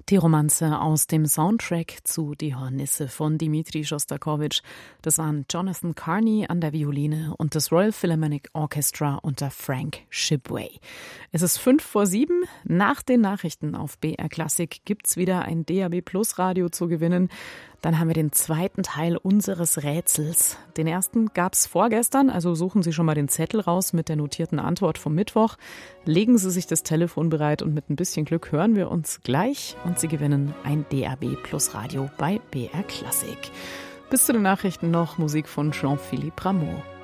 Die Romanze aus dem Soundtrack zu Die Hornisse von Dmitri Schostakowitsch. Das waren Jonathan Carney an der Violine und das Royal Philharmonic Orchestra unter Frank Shipway. Es ist 6:55. Nach den Nachrichten auf BR Classic gibt's wieder ein DAB Plus Radio zu gewinnen. Dann haben wir den zweiten Teil unseres Rätsels. Den ersten gab's vorgestern, also suchen Sie schon mal den Zettel raus mit der notierten Antwort vom Mittwoch. Legen Sie sich das Telefon bereit und mit ein bisschen Glück hören wir uns gleich und Sie gewinnen ein DAB Plus Radio bei BR Classic. Bis zu den Nachrichten noch Musik von Jean-Philippe Rameau.